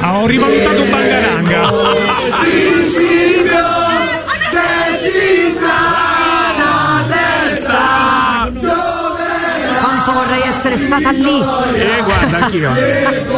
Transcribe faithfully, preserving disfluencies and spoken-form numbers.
Ah, ho rivalutato Bangaranga. Principio, se ci sta la testa. Quanto vorrei essere stata lì. Eh, guarda, anch'io.